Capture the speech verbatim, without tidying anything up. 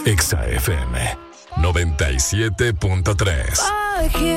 Exa F M noventa y siete punto tres.